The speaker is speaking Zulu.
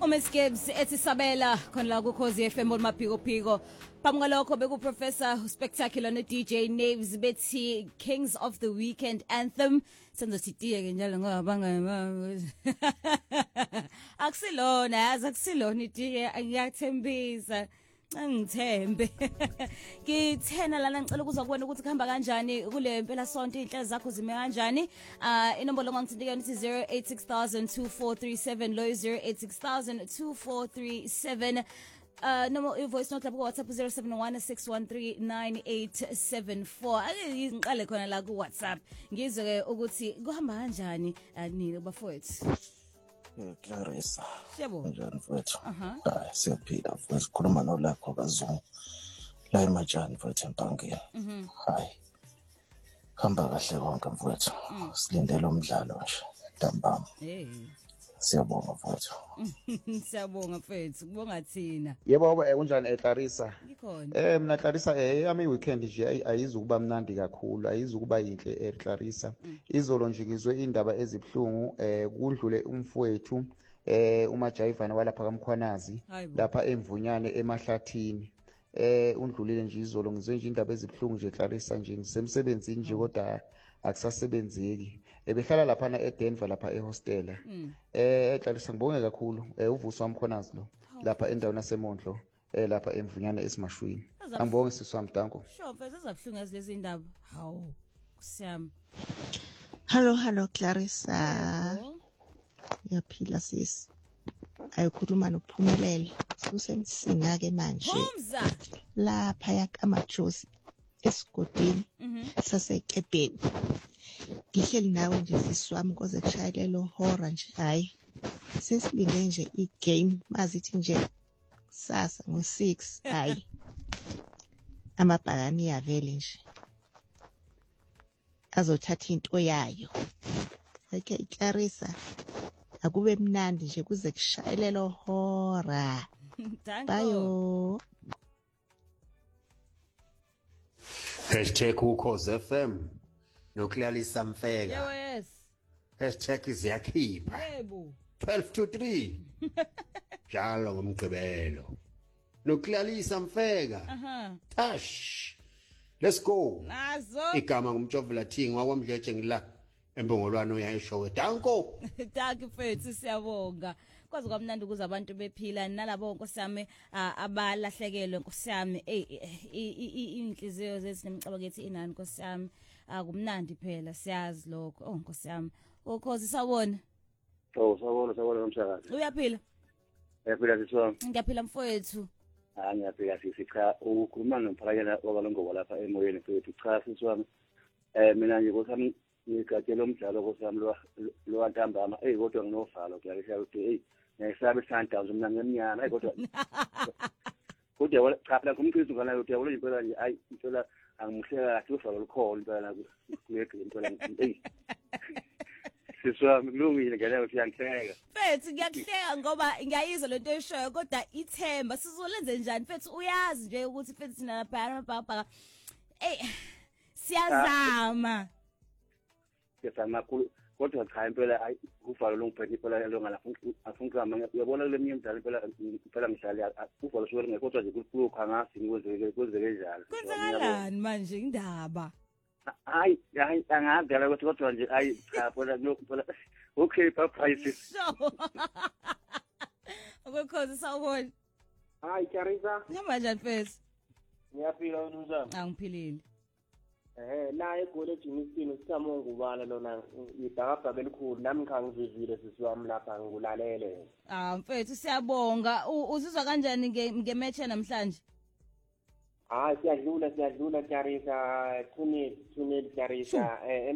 Miss Gibbs ethi sabela khona la kuKhosi FM olmaphiko phiko. Phamngalokho beku Professor Spectacular no DJ Naves bethi Kings of the Weekend anthem. Senzothitiye ke njalo ngoba banga akusilona yazi akusilona itiye ngiyathembisa. Ngithembe ngithena lana ngicela ukuza kubona ukuthi kuhamba kanjani kule mpela sonto inhlelo zakho zime kanjani inombolo ngangithintika yona 0860002437 lo 0860002437 no voice note lapho WhatsApp 0716139874 ake ngiqale khona la ku WhatsApp ngizwe ke ukuthi kuhamba kanjani nini bafowethu Clarissa. Yebo. Njani mfowethu? Hayi siyaphila mfowethu sikhuluma nolakho kaZungu. La emajani mfowethu eBhangeni. Hayi. Hamba kahle konke mfowethu. Silindele umdlalo nje. Ntambama. Siyabonga mfowethu. Siyabonga mfowethu. Kubonga thina. Yebo kunjani Clarissa? Ngikhona. Mina Clarissa yami weekend nje ayizukuba mnandi kakhulu, ayizukuba yinhle Clarissa. Izolo nje ngizwe indaba ezibhlungu kudlule umfowethu uMajayivana walapha kaMkhwanazi lapha emvunyane emahlathini. Undlulile nje izolo ngizwe nje indaba ezibhlungu nje Clarissa nje ngisemsebenzini nje kodwa akusasebenzeki. Ebehlala lapha eDenver lapha ehostela. Clarissa ngibonge kakhulu uvuso wamkhonazi lo lapha endaweni yaseMondlo lapha emvunyane esimashwini. Angibonge siswami danko. Sure mfethu ezabhlungu lezi indaba. Hawu kusiyami. Hello Clarissa. Yaphila sis. Ayikhuluma noPhumelele. Kusemsinga ke manje. Lapha yakamajosi esigodini saseKebeni. Ngihleli nawe nje siswami koze kushayelelo hora nje hayi. Sesilinde nje igame mazithi nje sasa ngo6 hayi. Amabhakani yavele nje. Azothatha into yayo. Okay Clarissa. Akube mnandi nje kuze kushayelelo hora. Bayo. #ukhozi FM noKlarissa Mfeka. Yes. #ziyakhipha. Yebo. 12 to 3. Njalo ngomgqibelo. noKlarissa Mfeka. Tash. Let's go. Nazo. Igama ngumtshovela Thingi wakwamdletshe ngila embongolwane uyayishowe. Danko. Danke mfethu siyabonga. Kwazi kwamnandi ukuze abantu bephila nalabo nkosiyami abalahlekelwe nkosiyami inhliziyo zethu nemicabango yethi inani nkosiyami akumnandi phela siyazi lokho nkosiyami ukhozi sawona sawona nomshakazi uyaphila yaphila siswami ngiyaphila mfowethu ngiyaphila cha ukhuluma nomphakela wabalongo lapha emoyeni mfowethu cha siswami mina nje kusami ngikatshela umdlalo kusami lo wantambama kodwa nginovalo kuyalisha ukuthi ngisabe Sundowns mina ngeminyana kodwa kodwa cha phela kumkhizo ngana ukuthi yabona impela nje impela angimhlela kahle uvalo lukhona impela kuyeke impela siswami kulungile ngene ukuthi yangihleka mfethu ngiyakuhleka ngoba ngiyayizwa lento eshoyo kodwa ithemba sizolenze njani mfethu uyazi nje ukuthi mfethu sina bhaka siyazama kodwa cha impela uvalo longiphethe impela longala afunka uyabona kule minye imidlalo impela ngihlala uvalo shwele ngekodwa nje kulokho ngasi kwenzeke njalo kwenzakalani manje indaba hayi angadala ukuthi kodwa nje cha phela okay prices so ukukhozi sawubona hayi Clarissa ngihamba njani mfethu ngiyaphila wena unjani angiphilile naye egoli ejimisini sisamo ngubana lona idakabhaka elikhulu nami ngangivivile sisiwami lapha ngikulalele mfethu siyabonga uzizwa kanjani ngematch namhlanje hayi siyadlula Clarissa 2-0 Clarissa